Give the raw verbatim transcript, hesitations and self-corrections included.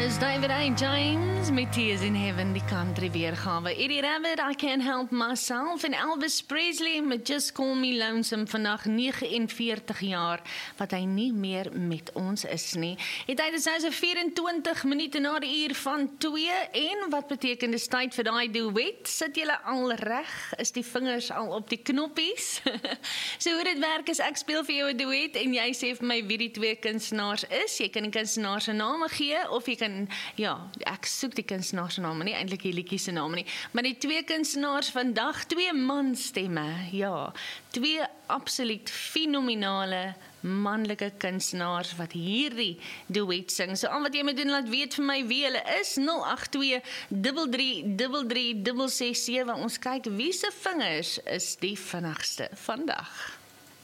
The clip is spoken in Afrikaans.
Is David A. James met Tears in Heaven, die country weergawe. Eddie Rabbit, I Can't Help Myself, en Elvis Presley met Just Call Me Lonesome, vandag negenenveertig jaar, wat hy nie meer met ons is nie. Het hy dus nou vyf-en-twintig minute na die uur van twee, en wat beteken dis tyd vir daai duet? Sit julle al reg? Is die vingers al op die knoppies? So hoe dit werk is, ek speel vir jou 'n duet, en jy sê vir my wie die twee kunstenaars is. Jy kan die kunstenaar se name gee, of jy kan, ja, ek soek die kunstenaar se name nie, eintlik die liedjie se name nie, maar die twee kunstenaars vandag, twee manstemme, ja, twee absoluut fenominale manlike kunstenaars wat hierdie duet sing. So al wat jy moet doen, laat weet vir my wie hulle is, nul agt twee, drie drie drie drie, ses ses sewe, ons kyk wie se vingers is die vinnigste vandag.